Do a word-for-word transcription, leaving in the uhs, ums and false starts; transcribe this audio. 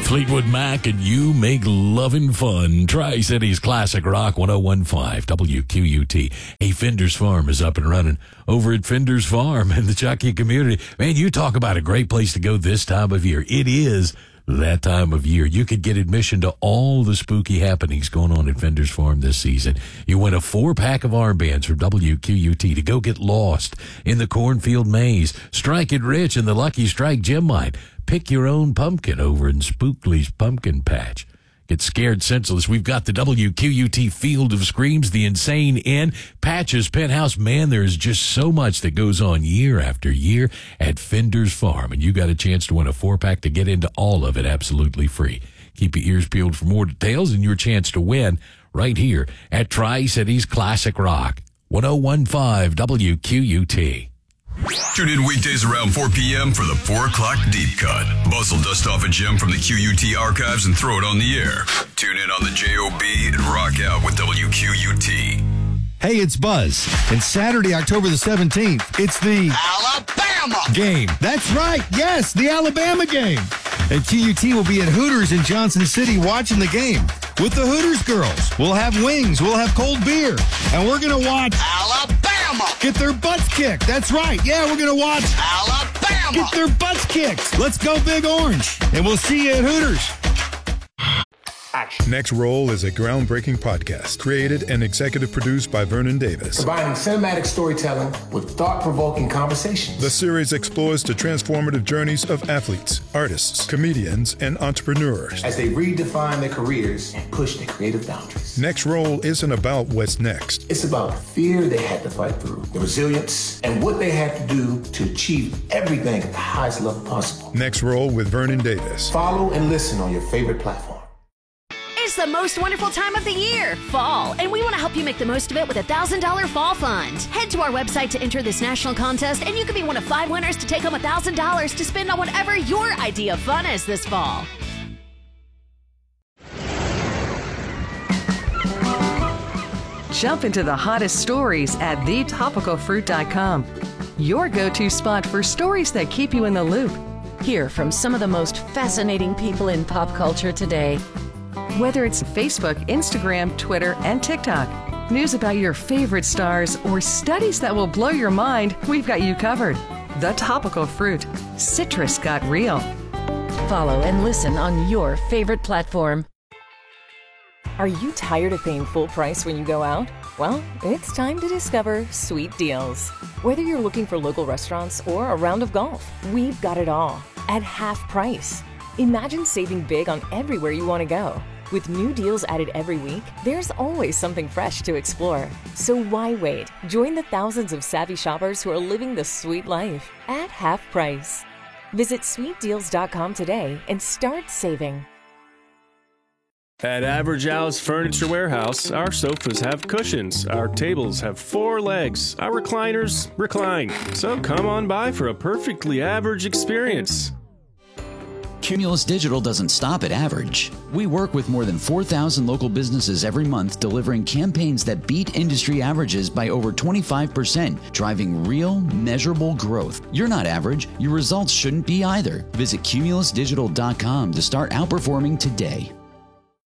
Fleetwood Mac and You Make Lovin' Fun. Tri-Cities Classic Rock one oh one point five W Q U T. Hey, Fender's Farm is up and running over at Fender's Farm in the Chuckey community. Man, you talk about a great place to go this time of year. It is that time of year. You could get admission to all the spooky happenings going on at Fender's Farm this season. You win a four-pack of armbands from W Q U T to go get lost in the cornfield maze. Strike it rich in the Lucky Strike gem mine. Pick your own pumpkin over in Spookley's Pumpkin Patch. Get scared senseless. We've got the W Q U T Field of Screams, the Insane Inn, Patch's Penthouse. Man, there's just so much that goes on year after year at Fender's Farm, and you got a chance to win a four-pack to get into all of it absolutely free. Keep your ears peeled for more details and your chance to win right here at Tri-Cities Classic Rock, one oh one point five W Q U T. Tune in weekdays around four p.m. for the four o'clock Deep Cut. Bustle dust off a gem from the Q U T archives and throw it on the air. Tune in on the J O B and rock out with W Q U T. Hey, it's Buzz, and Saturday, October the seventeenth, it's the Alabama game. That's right, yes, the Alabama game. And Q U T will be at Hooters in Johnson City watching the game with the Hooters girls. We'll have wings, we'll have cold beer, and we're going to watch Alabama get their butts kicked. That's right, yeah, we're going to watch Alabama get their butts kicked. Let's go Big Orange, and we'll see you at Hooters. Next Roll is a groundbreaking podcast created and executive produced by Vernon Davis. Combining cinematic storytelling with thought-provoking conversations. The series explores the transformative journeys of athletes, artists, comedians, and entrepreneurs as they redefine their careers and push their creative boundaries. Next Roll isn't about what's next. It's about the fear they had to fight through, the resilience, and what they had to do to achieve everything at the highest level possible. Next Roll with Vernon Davis. Follow and listen on your favorite platform. It's the most wonderful time of the year, fall, and we want to help you make the most of it with a one thousand dollars Fall Fund. Head to our website to enter this national contest, and you could be one of five winners to take home one thousand dollars to spend on whatever your idea of fun is this fall. Jump into the hottest stories at the topical fruit dot com, your go-to spot for stories that keep you in the loop. Hear from some of the most fascinating people in pop culture today. Whether it's Facebook, Instagram, Twitter, and TikTok, news about your favorite stars, or studies that will blow your mind, we've got you covered. The Topical Fruit. Citrus got real. Follow and listen on your favorite platform. Are you tired of paying full price when you go out? Well, it's time to discover Sweet Deals. Whether you're looking for local restaurants or a round of golf, we've got it all at half price. Imagine saving big on everywhere you want to go. With new deals added every week, there's always something fresh to explore. So why wait? Join the thousands of savvy shoppers who are living the sweet life at half price. Visit sweet deals dot com today and start saving. At Average Al's Furniture Warehouse, our sofas have cushions, our tables have four legs, our recliners recline. So come on by for a perfectly average experience. Cumulus Digital doesn't stop at average. We work with more than four thousand local businesses every month, delivering campaigns that beat industry averages by over twenty-five percent, driving real, measurable growth. You're not average. Your results shouldn't be either. Visit cumulus digital dot com to start outperforming today.